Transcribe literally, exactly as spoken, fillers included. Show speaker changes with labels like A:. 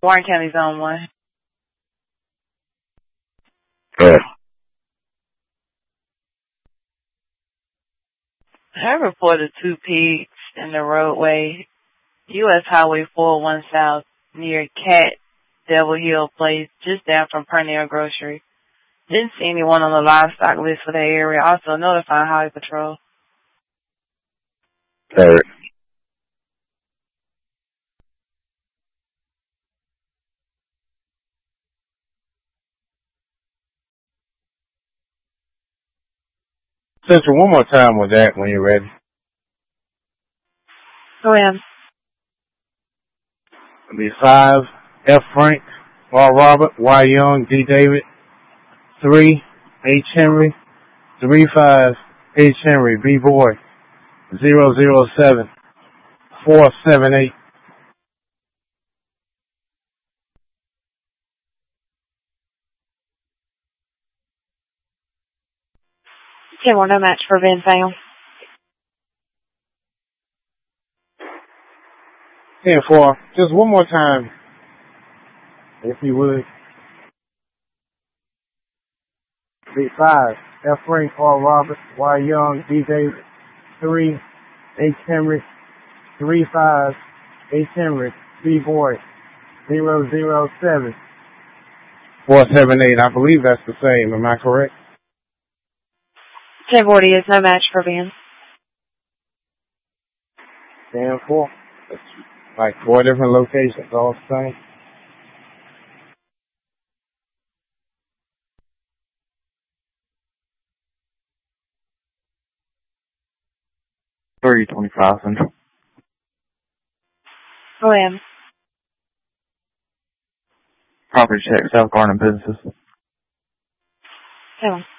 A: Warren County Zone one.
B: Yeah.
A: I reported two pigs in the roadway, U S Highway four oh one South, near Cat Devil Hill Place, just down from Pernell Grocery. Didn't see anyone on the livestock list for the area. Also notified Highway Patrol.
B: Third.
C: Central, one more time with that when you're ready.
A: Go ahead.
C: It'll be five, F. Frank, R. Robert, Y. Young, D. David, three, H. Henry, three, five, H. Henry, B. Boy, zero, zero, seven, four, seven, eight.
A: ten one, no match for Ben found.
C: ten four, just one more time, if you would. Be five, F. Frank, R. Robert, Y. Young, D. David, three, H. Henry, three, five, H. Henry, B. Boy, zero, zero, seven, four, seven, eight. I believe that's the same. Am I correct?
A: ten forty is no match for Ben.
C: ten four. That's like four different locations, all the same.
B: three twenty-five Central.
A: Go ahead.
B: Property check, South Garden Businesses.
A: ten one.